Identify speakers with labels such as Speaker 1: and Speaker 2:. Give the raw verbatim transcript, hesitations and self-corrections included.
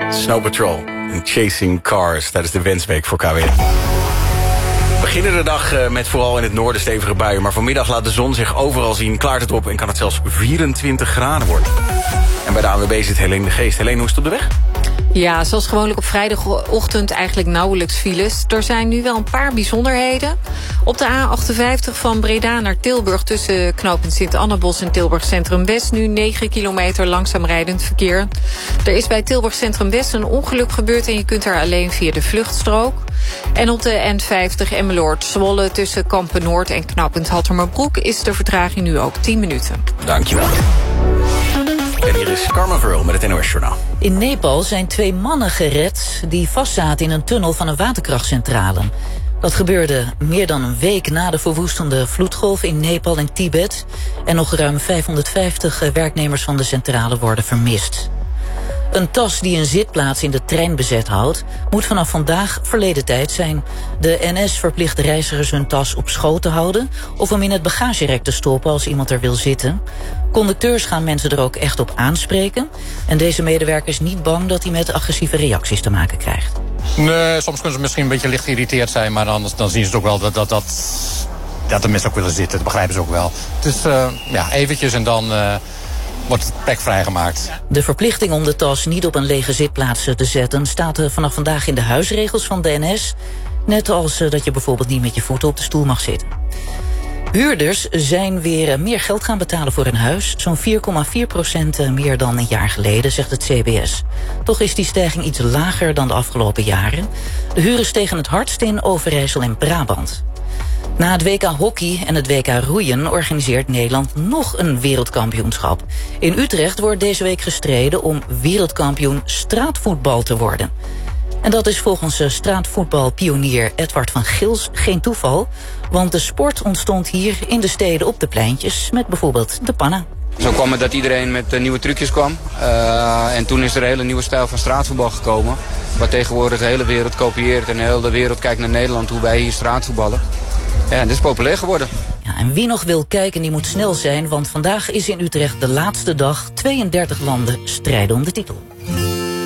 Speaker 1: Snow Patrol en Chasing Cars tijdens de Wensweek voor K W N. We beginnen de dag met vooral in het noorden stevige buien, maar vanmiddag laat de zon zich overal zien, klaart het op en kan het zelfs vierentwintig graden worden. En bij de A N W B zit Helene de Geest. Helene, hoe is het op de weg?
Speaker 2: Ja, zoals gewoonlijk op vrijdagochtend eigenlijk nauwelijks files. Er zijn nu wel een paar bijzonderheden. Op de A achtenvijftig van Breda naar Tilburg tussen knooppunt Sint-Annebos en Tilburg Centrum West nu negen kilometer langzaam rijdend verkeer. Er is bij Tilburg Centrum West een ongeluk gebeurd en je kunt er alleen via de vluchtstrook. En op de N vijftig Emmeloord-Zwolle tussen Kampen-Noord en knooppunt Hattermerbroek is de vertraging nu ook tien minuten.
Speaker 1: Dankjewel. En hier is Carmen Verheul met het N O S-journaal.
Speaker 3: In Nepal zijn twee mannen gered die vastzaten in een tunnel van een waterkrachtcentrale. Dat gebeurde meer dan een week na de verwoestende vloedgolf in Nepal en Tibet. En nog ruim vijfhonderdvijftig werknemers van de centrale worden vermist. Een tas die een zitplaats in de trein bezet houdt, moet vanaf vandaag verleden tijd zijn. De N S verplicht reizigers hun tas op schoot te houden of hem in het bagagerek te stoppen als iemand er wil zitten. Conducteurs gaan mensen er ook echt op aanspreken. En deze medewerker is niet bang dat hij met agressieve reacties te maken krijgt.
Speaker 4: Nee, soms kunnen ze misschien een beetje licht geïrriteerd zijn, maar dan, dan zien ze het ook wel dat, dat, dat, dat de mensen ook willen zitten. Dat begrijpen ze ook wel. Het is uh, ja, eventjes en dan Uh, wordt het plek vrijgemaakt.
Speaker 3: De verplichting om de tas niet op een lege zitplaats te zetten staat vanaf vandaag in de huisregels van de N S. Net als dat je bijvoorbeeld niet met je voeten op de stoel mag zitten. Huurders zijn weer meer geld gaan betalen voor hun huis. Zo'n vier komma vier procent meer dan een jaar geleden, zegt het C B S. Toch is die stijging iets lager dan de afgelopen jaren. De huren stegen het hardst in Overijssel en Brabant. Na het W K hockey en het W K roeien organiseert Nederland nog een wereldkampioenschap. In Utrecht wordt deze week gestreden om wereldkampioen straatvoetbal te worden. En dat is volgens straatvoetbalpionier Edward van Gils geen toeval, want de sport ontstond hier in de steden op de pleintjes met bijvoorbeeld de panna.
Speaker 5: Zo kwam het dat iedereen met uh, nieuwe trucjes kwam. Uh, en toen is er een hele nieuwe stijl van straatvoetbal gekomen. Wat tegenwoordig de hele wereld kopieert en de hele wereld kijkt naar Nederland hoe wij hier straatvoetballen. Ja, dit is populair geworden.
Speaker 3: Ja, en wie nog wil kijken, die moet snel zijn, want vandaag is in Utrecht de laatste dag. tweeëndertig landen strijden om de titel.